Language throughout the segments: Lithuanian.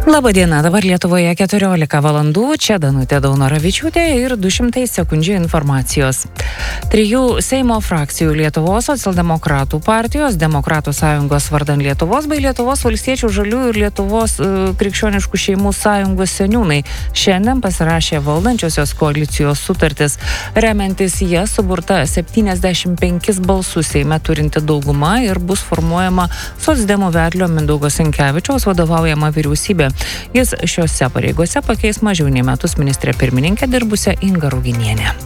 Labadiena, dabar Lietuvoje 14 valandų, čia Danutė Daunoravičiūtė ir 200 sekundžių informacijos. 3 Seimo frakcijų Lietuvos socialdemokratų partijos, Demokratų sąjungos vardan Lietuvos bei Lietuvos valstiečių žaliųjų ir Lietuvos krikščioniškų šeimų sąjungos seniūnai šiandien pasirašė valdančiosios koalicijos sutartis. Remiantis jie suburta 75 balsus Seime turinti dauguma ir bus formuojama socdemų vedlio Mindaugo Sinkevičiaus vadovaujama vyriausybė. Jis šiose pareigose pakeis mažiau nei metus ministrę pirmininkę dirbusią Ingą Ruginienę.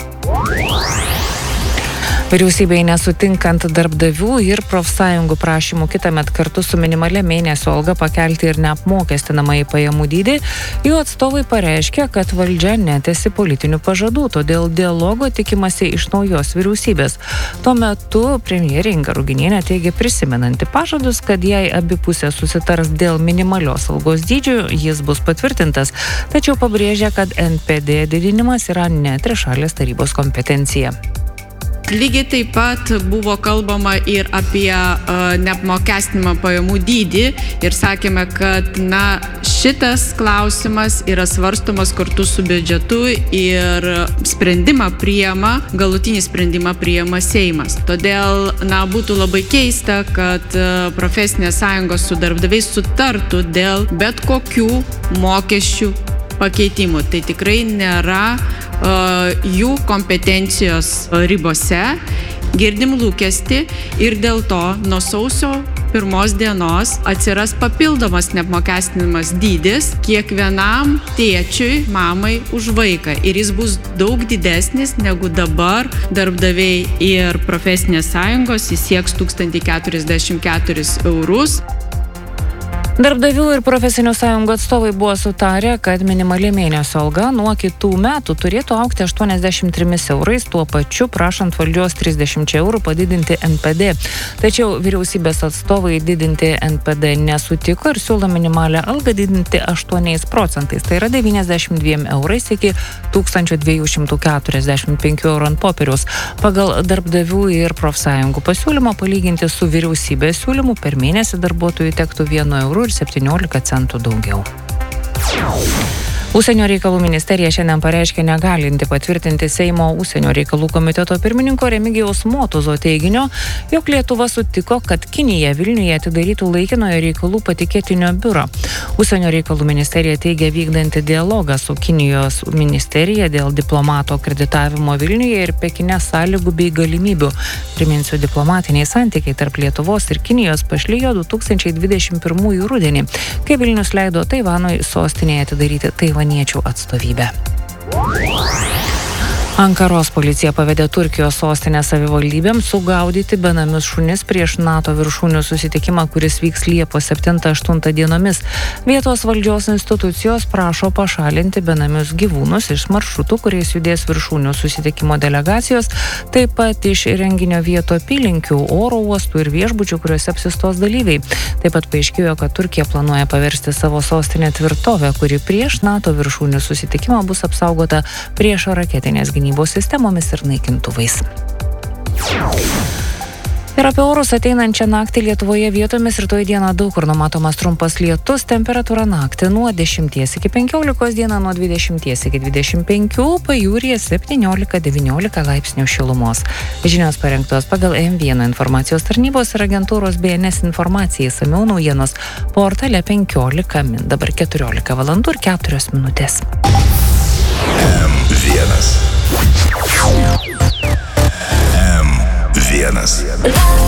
Vyriausybei nesutinkant darbdavių ir profsąjungų prašymų kitąmet kartu su minimalia mėnesio alga pakelti ir neapmokestinamąjį pajamų dydį, jų atstovai pareiškė, kad valdžia netesi politinių pažadų, todėl dialogo tikimasi iš naujos vyriausybės. Tuo metu premjerė Inga Ruginienė teigė prisimenanti pažadus, kad jei abi pusės susitars dėl minimalios algos dydžių, jis bus patvirtintas, tačiau pabrėžė, kad NPD didinimas yra ne trišalės tarybos kompetencija. Lygiai taip pat buvo kalbama ir apie neapmokestinamą pajamų dydį ir sakėme, kad šitas klausimas yra svarstomas kartu su biudžetu ir galutinį sprendimą priima Seimas. Todėl būtų labai keista, kad profesinės sąjungos su darbdaviais sutartų dėl bet kokių mokesčių pakeitimų. Tai tikrai nėra jų kompetencijos ribose. Girdim lūkestį ir dėl to nuo sausio 1 dienos atsiras papildomas neapmokestinamas dydis kiekvienam tėčiui, mamai už vaiką. Ir jis bus daug didesnis negu dabar darbdaviai ir profesinės sąjungos, jis sieks 1044 eurus. Darbdavių ir profesinių sąjungų atstovai buvo sutarę, kad minimali mėnesio alga nuo kitų metų turėtų augti 83 eurais, tuo pačiu prašant valdžios 30 eurų padidinti NPD. Tačiau vyriausybės atstovai didinti NPD nesutiko ir siūlo minimalią algą didinti 8%. Tai yra 92 eurais iki 1245 eurų ant popieriaus. Pagal darbdavių ir profsąjungų pasiūlymą palyginti su vyriausybės siūlymu per mėnesį darbuotojui tektų 1 eurų ir 17 centų daugiau. Užsienio reikalų ministerija šiandien pareiškė negalinti patvirtinti Seimo užsienio reikalų komiteto pirmininko Remigijaus Motuzo teiginio, jog Lietuva sutiko, kad Kinija Vilniuje atidarytų laikinojo reikalų patikėtinio biuro. Užsienio reikalų ministerija teigia vykdanti dialogą su Kinijos ministerija dėl diplomato akreditavimo Vilniuje ir Pekine sąlygų bei galimybių. Priminsiu, diplomatiniai santykiai tarp Lietuvos ir Kinijos pašlijo 2021 rudenį, kai Vilnius leido Taivanui sostinėje atidaryti taivaniečių atstovybę. Ankaros policija pavedė Turkijos sostinės savivaldybėms sugaudyti benamius šunis prieš NATO viršūnių susitikimą, kuris vyks Liepos 7-8 dienomis. Vietos valdžios institucijos prašo pašalinti benamius gyvūnus iš maršrutų, kuriais judės viršūnių susitikimo delegacijos, taip pat iš renginio vietų apylinkių, oro uostų ir viešbučių, kuriuose apsistos dalyviai. Taip pat paaiškėjo, kad Turkija planuoja paversti savo sostinę tvirtovę, kuri prieš NATO viršūnių susitikimą bus apsaugota prieš raketinės gynybos sistemomis ir naikintuvais. Ir apie orus ateinančią naktį Lietuvoje vietomis rytoj dieną daug kur numatomas trumpas lietus, temperatūra naktį nuo 10 iki 15, dieną nuo 20 iki 25, pajūryje 17-19 laipsnių šilumos. Žinios parengtos pagal M1 informacijos tarnybos ir agentūros BNS informacijai, išsamiau naujienos portale 15 min. Dabar 14 valandų ir 4 minutės. M1.